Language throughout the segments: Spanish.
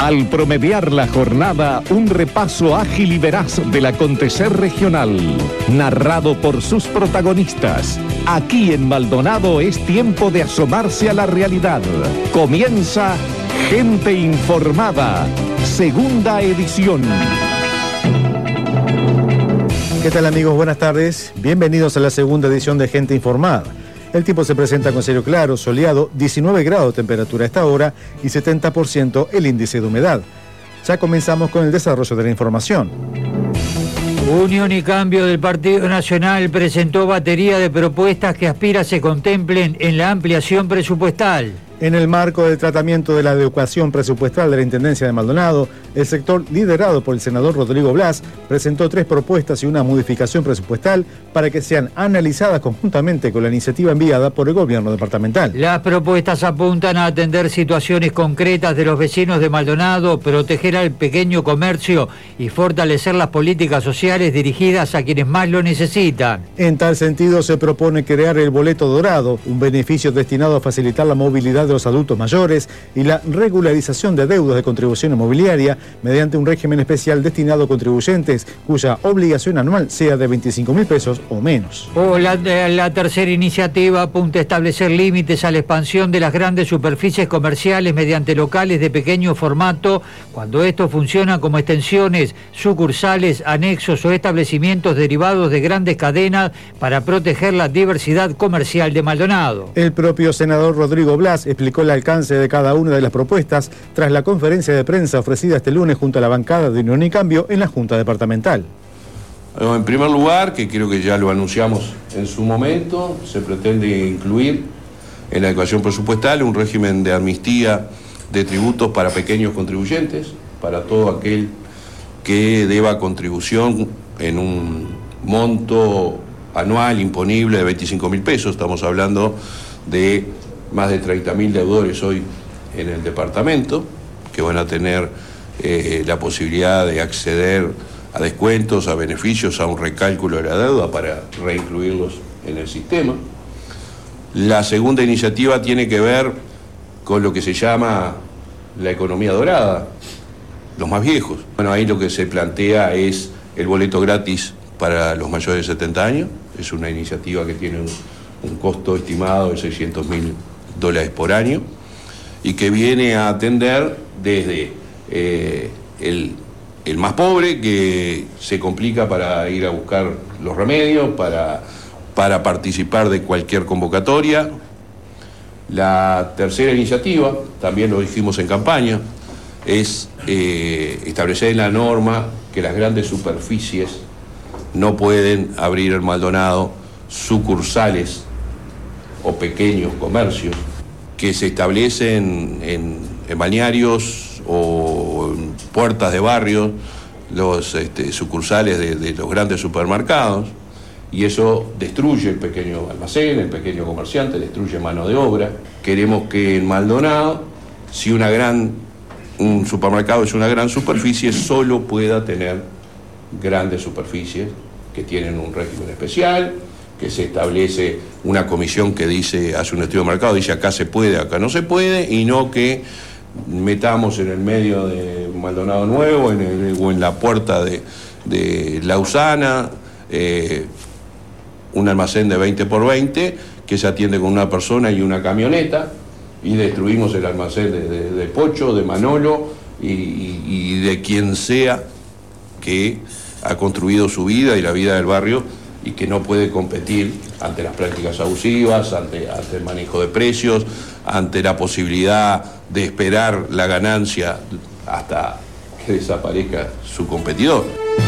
Al promediar la jornada, un repaso ágil y veraz del acontecer regional, narrado por sus protagonistas. Aquí en Maldonado es tiempo de asomarse a la realidad. Comienza Gente Informada, segunda edición. ¿Qué tal, amigos? Buenas tardes. Bienvenidos a la segunda edición de Gente Informada. El tiempo se presenta con cielo claro, soleado, 19 grados de temperatura a esta hora y 70% el índice de humedad. Ya comenzamos con el desarrollo de la información. Unión y Cambio del Partido Nacional presentó batería de propuestas que aspira se contemplen en la ampliación presupuestal. En el marco del tratamiento de la adecuación presupuestal de la Intendencia de Maldonado, el sector liderado por el senador Rodrigo Blas presentó 3 propuestas y una modificación presupuestal para que sean analizadas conjuntamente con la iniciativa enviada por el gobierno departamental. Las propuestas apuntan a atender situaciones concretas de los vecinos de Maldonado, proteger al pequeño comercio y fortalecer las políticas sociales dirigidas a quienes más lo necesitan. En tal sentido, se propone crear el boleto dorado, un beneficio destinado a facilitar la movilidad de los adultos mayores y la regularización de deudas de contribución inmobiliaria mediante un régimen especial destinado a contribuyentes cuya obligación anual sea de 25.000 pesos o menos. La tercera iniciativa apunta a establecer límites a la expansión de las grandes superficies comerciales mediante locales de pequeño formato cuando estos funcionan como extensiones, sucursales, anexos o establecimientos derivados de grandes cadenas para proteger la diversidad comercial de Maldonado. El propio senador Rodrigo Blas explicó el alcance de cada una de las propuestas tras la conferencia de prensa ofrecida este lunes junto a la bancada de Unión y Cambio en la Junta Departamental. En primer lugar, que creo que ya lo anunciamos en su momento, se pretende incluir en la adecuación presupuestal un régimen de amnistía de tributos para pequeños contribuyentes, para todo aquel que deba contribución en un monto anual imponible de 25.000 pesos. Estamos hablando de más de 30.000 deudores hoy en el departamento, que van a tener la posibilidad de acceder a descuentos, a beneficios, a un recálculo de la deuda para reincluirlos en el sistema. La segunda iniciativa tiene que ver con lo que se llama la economía dorada, los más viejos. Bueno, ahí lo que se plantea es el boleto gratis para los mayores de 70 años. Es una iniciativa que tiene un costo estimado de $600.000 por año y que viene a atender desde el más pobre, que se complica para ir a buscar los remedios, para participar de cualquier convocatoria. La tercera iniciativa, también lo dijimos en campaña, es establecer en la norma que las grandes superficies no pueden abrir en Maldonado sucursales o pequeños comercios que se establecen en balnearios o en puertas de barrios, los sucursales de los grandes supermercados, y eso destruye el pequeño almacén, el pequeño comerciante, destruye mano de obra. Queremos que en Maldonado, si un supermercado es una gran superficie, solo pueda tener grandes superficies que tienen un régimen especial, que se establece una comisión que hace un estudio de mercado, dice acá se puede, acá no se puede, y no que metamos en el medio de Maldonado Nuevo o en la puerta de Lausana un almacén de 20 por 20 que se atiende con una persona y una camioneta, y destruimos el almacén de Pocho, de Manolo y de quien sea que ha construido su vida y la vida del barrio y que no puede competir ante las prácticas abusivas, ante el manejo de precios, ante la posibilidad de esperar la ganancia hasta que desaparezca su competidor.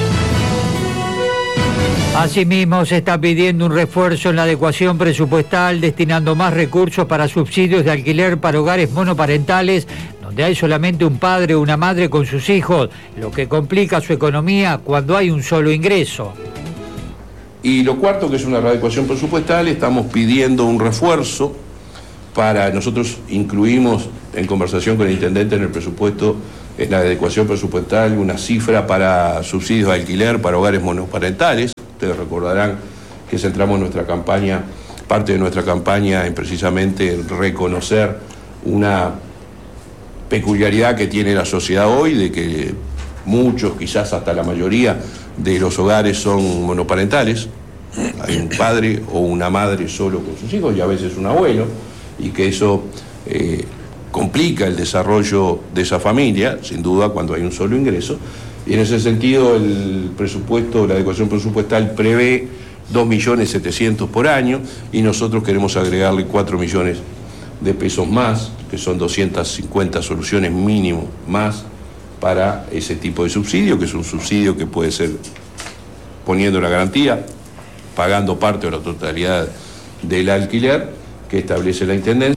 Asimismo, se está pidiendo un refuerzo en la adecuación presupuestal, destinando más recursos para subsidios de alquiler para hogares monoparentales, donde hay solamente un padre o una madre con sus hijos, lo que complica su economía cuando hay un solo ingreso. Y lo cuarto, que es una readecuación presupuestal, estamos pidiendo un refuerzo nosotros incluimos en conversación con el intendente en el presupuesto, en la adecuación presupuestal, una cifra para subsidios de alquiler para hogares monoparentales. Ustedes recordarán que centramos nuestra campaña, parte de nuestra campaña en precisamente reconocer una peculiaridad que tiene la sociedad hoy, de que muchos, quizás hasta la mayoría de los hogares son monoparentales. Hay un padre o una madre solo con sus hijos y a veces un abuelo, y que eso complica el desarrollo de esa familia, sin duda, cuando hay un solo ingreso. Y en ese sentido el presupuesto, la adecuación presupuestal prevé 2.700.000 por año, y nosotros queremos agregarle 4 millones de pesos más, que son 250 soluciones mínimo más para ese tipo de subsidio, que es un subsidio que puede ser poniendo la garantía, pagando parte o la totalidad del alquiler que establece la Intendencia.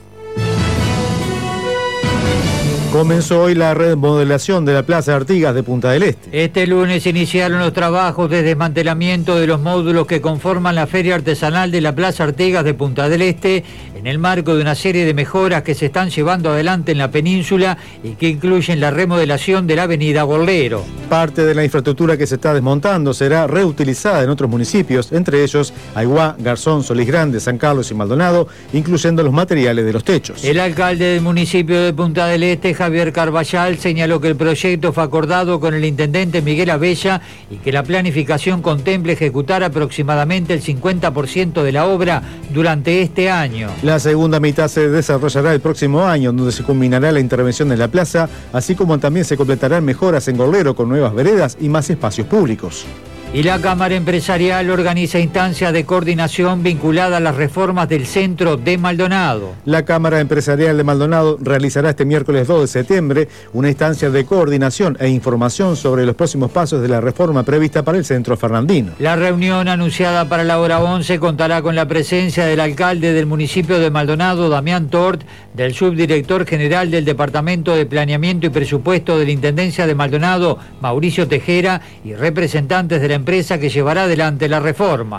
Comenzó hoy la remodelación de la Plaza Artigas de Punta del Este. Este lunes iniciaron los trabajos de desmantelamiento de los módulos que conforman la Feria Artesanal de la Plaza Artigas de Punta del Este, en el marco de una serie de mejoras que se están llevando adelante en la península y que incluyen la remodelación de la avenida Bolero. Parte de la infraestructura que se está desmontando será reutilizada en otros municipios, entre ellos Aiguá, Garzón, Solís Grande, San Carlos y Maldonado, incluyendo los materiales de los techos. El alcalde del municipio de Punta del Este, Javier Carballal, señaló que el proyecto fue acordado con el intendente Miguel Abella y que la planificación contempla ejecutar aproximadamente el 50% de la obra durante este año. La segunda mitad se desarrollará el próximo año, donde se culminará la intervención de la plaza, así como también se completarán mejoras en Gorlero con nuevas veredas y más espacios públicos. Y la Cámara Empresarial organiza instancias de coordinación vinculada a las reformas del centro de Maldonado. La Cámara Empresarial de Maldonado realizará este miércoles 2 de septiembre una instancia de coordinación e información sobre los próximos pasos de la reforma prevista para el centro fernandino. La reunión anunciada para la hora 11 contará con la presencia del alcalde del municipio de Maldonado, Damián Tort, del subdirector general del Departamento de Planeamiento y Presupuesto de la Intendencia de Maldonado, Mauricio Tejera, y representantes de la empresa que llevará adelante la reforma.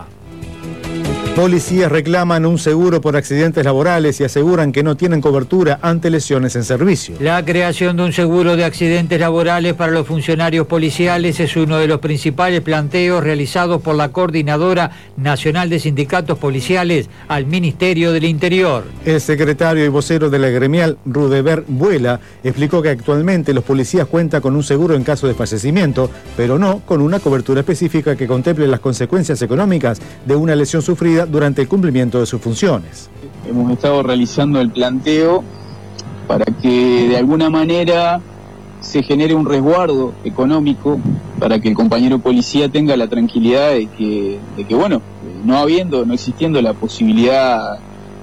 Policías reclaman un seguro por accidentes laborales y aseguran que no tienen cobertura ante lesiones en servicio. La creación de un seguro de accidentes laborales para los funcionarios policiales es uno de los principales planteos realizados por la Coordinadora Nacional de Sindicatos Policiales al Ministerio del Interior. El secretario y vocero de la gremial, Rudeber Vuela, explicó que actualmente los policías cuentan con un seguro en caso de fallecimiento, pero no con una cobertura específica que contemple las consecuencias económicas de una lesión sufrida durante el cumplimiento de sus funciones. Hemos estado realizando el planteo para que de alguna manera se genere un resguardo económico para que el compañero policía tenga la tranquilidad de que bueno, no existiendo la posibilidad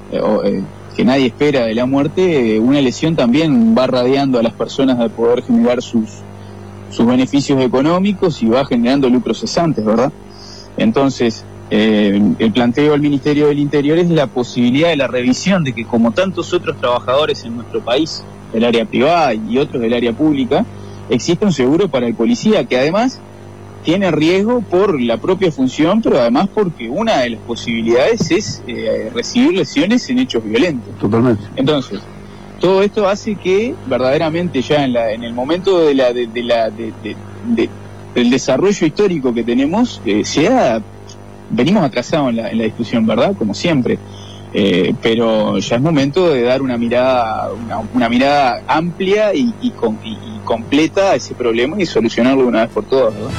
que nadie espera de la muerte, una lesión también va radiando a las personas de poder generar sus beneficios económicos y va generando lucros cesantes, ¿verdad? Entonces, el planteo del Ministerio del Interior es la posibilidad de la revisión de que, como tantos otros trabajadores en nuestro país, del área privada y otros del área pública, existe un seguro para el policía que además tiene riesgo por la propia función, pero además porque una de las posibilidades es recibir lesiones en hechos violentos. Totalmente. Entonces, todo esto hace que verdaderamente ya en el momento del desarrollo histórico que tenemos venimos atrasados en la discusión, ¿verdad? Como siempre. Pero ya es momento de dar una mirada amplia y completa a ese problema y solucionarlo de una vez por todas, ¿verdad?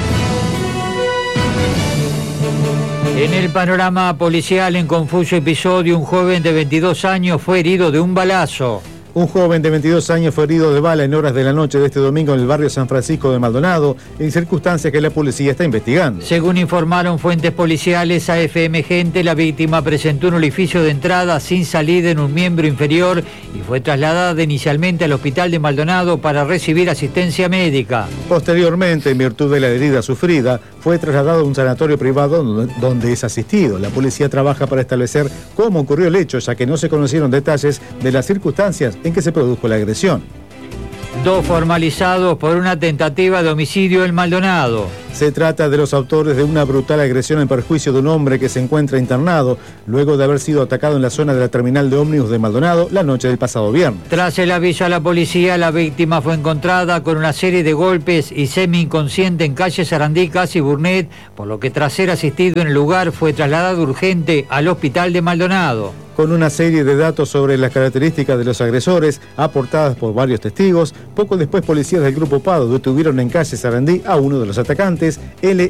En el panorama policial, en confuso episodio, un joven de 22 años fue herido de un balazo. Un joven de 22 años fue herido de bala en horas de la noche de este domingo en el barrio San Francisco de Maldonado, en circunstancias que la policía está investigando. Según informaron fuentes policiales a FM Gente, la víctima presentó un orificio de entrada sin salida en un miembro inferior y fue trasladada inicialmente al hospital de Maldonado para recibir asistencia médica. Posteriormente, en virtud de la herida sufrida, fue trasladado a un sanatorio privado donde es asistido. La policía trabaja para establecer cómo ocurrió el hecho, ya que no se conocieron detalles de las circunstancias en que se produjo la agresión. 2 formalizados por una tentativa de homicidio en Maldonado. Se trata de los autores de una brutal agresión en perjuicio de un hombre que se encuentra internado luego de haber sido atacado en la zona de la terminal de ómnibus de Maldonado la noche del pasado viernes. Tras el aviso a la policía, la víctima fue encontrada con una serie de golpes y semi-inconsciente en calle Sarandí, y Burnet, por lo que tras ser asistido en el lugar fue trasladado urgente al hospital de Maldonado. Con una serie de datos sobre las características de los agresores aportadas por varios testigos, poco después policías del Grupo Pado detuvieron en calle Sarandí a uno de los atacantes. Él